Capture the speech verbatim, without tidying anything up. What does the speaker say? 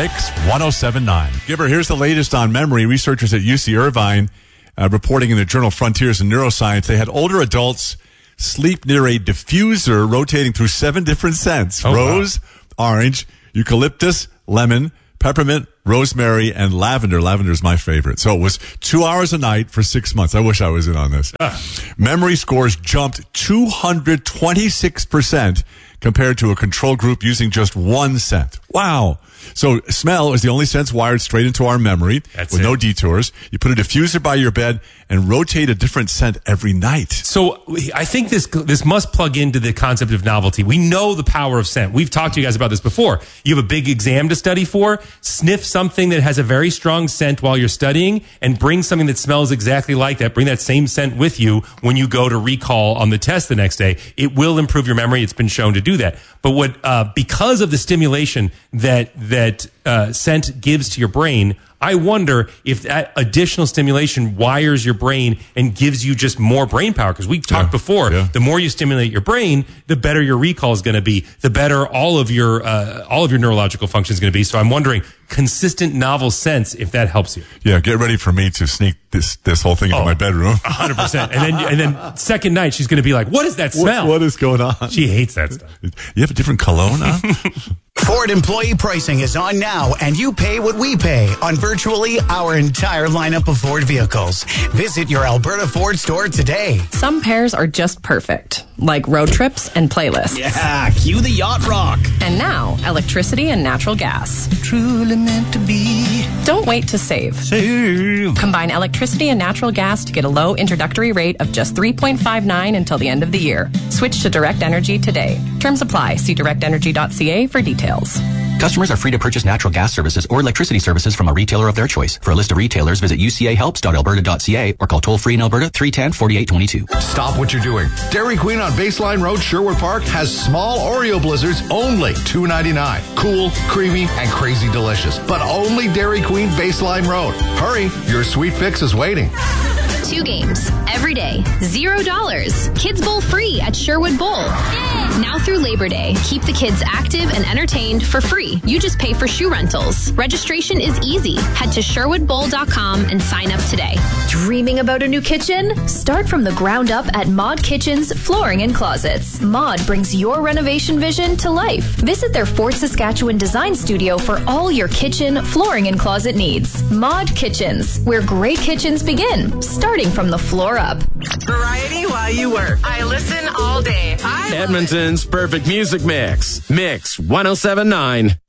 Mix one oh seven point nine. Gibber, here's the latest on memory. Researchers at U C Irvine uh, reporting in the journal Frontiers in Neuroscience, they had older adults sleep near a diffuser rotating through seven different scents. Oh, Rose, wow. Orange, eucalyptus, lemon, peppermint, rosemary, and lavender. Lavender is my favorite. So it was two hours a night for six months. I wish I was in on this. Ah. Memory scores jumped two hundred twenty-six percent compared to a control group using just one scent. Wow. So smell is the only sense wired straight into our memory. That's with it. no detours. You put a diffuser by your bed and rotate a different scent every night. So I think this this must plug into the concept of novelty. We know the power of scent. We've talked to you guys about this before. You have a big exam to study for. Sniff something that has a very strong scent while you're studying and bring something that smells exactly like that. Bring that same scent with you when you go to recall on the test the next day. It will improve your memory. It's been shown to do that. But what uh, because of the stimulation that that uh, scent gives to your brain, I wonder if that additional stimulation wires your brain and gives you just more brain power. Because we talked Yeah, before, yeah. the more you stimulate your brain, the better your recall is going to be, the better all of your uh, all of your neurological function is going to be. So I'm wondering, consistent novel scents, if that helps you. Yeah, get ready for me to sneak this this whole thing into Oh. my bedroom. one hundred percent. And then and then second night, she's going to be like, what is that smell? What, what is going on? She hates that stuff. You have a different cologne, huh? Ford employee pricing is on now, and you pay what we pay on virtually our entire lineup of Ford vehicles. Visit your Alberta Ford store today. Some pairs are just perfect, like road trips and playlists. Yeah, cue the yacht rock. And now, electricity and natural gas. Truly meant to be. Don't wait to save. Save. Combine electricity and natural gas to get a low introductory rate of just three point five nine until the end of the year. Switch to Direct Energy today. Terms apply. See direct energy dot c a for details. Customers are free to purchase natural gas services or electricity services from a retailer of their choice. For a list of retailers, visit u c a helps dot alberta dot c a or call toll-free in Alberta three one zero, four eight two two. Stop what you're doing. Dairy Queen on Baseline Road, Sherwood Park has small Oreo blizzards, only two ninety-nine. Cool, creamy, and crazy delicious. But only Dairy Queen Baseline Road. Hurry, your sweet fix is waiting. Two games every day, zero dollars. Kids Bowl free at Sherwood Bowl. Now through Labor Day, keep the kids active and entertained for free. You just pay for shoe rentals. Registration is easy. Head to sherwood bowl dot com and sign up today. Dreaming about a new kitchen? Start from the ground up at Mod Kitchen's Flooring and Closets. Mod brings your renovation vision to life. Visit their Fort Saskatchewan design studio for all your kitchen, flooring, and closet needs. Mod Kitchens, where great kitchens begin, starting from the floor up. Variety while you work. I listen all day. I Edmonton's perfect music mix. Mix one oh seven point nine.